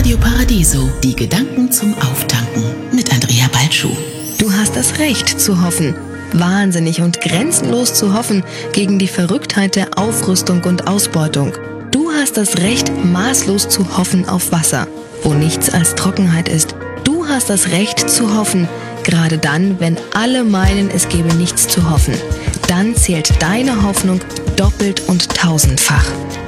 Radio Paradiso, die Gedanken zum Auftanken mit Andrea Balschuh. Du hast das Recht zu hoffen. Wahnsinnig und grenzenlos zu hoffen gegen die Verrücktheit der Aufrüstung und Ausbeutung. Du hast das Recht, maßlos zu hoffen auf Wasser, wo nichts als Trockenheit ist. Du hast das Recht zu hoffen, gerade dann, wenn alle meinen, es gebe nichts zu hoffen. Dann zählt deine Hoffnung doppelt und tausendfach.